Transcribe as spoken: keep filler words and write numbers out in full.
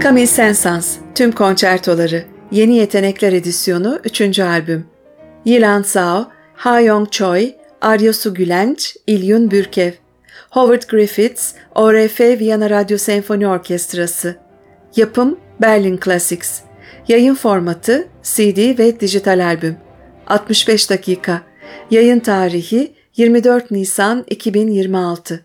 Camille Saint-Saëns, Tüm Konçertoları, Yeni Yetenekler Edisyonu üçüncü albüm. Yilan Zhao, Ha-Young Choi, Arya Su Gülenç, İlyun Bürkev. Howard Griffiths, O R F Viyana Radyo Senfoni Orkestrası. Yapım Berlin Classics. Yayın formatı C D ve dijital albüm. altmış beş dakika. Yayın tarihi yirmi dört Nisan iki bin yirmi altı.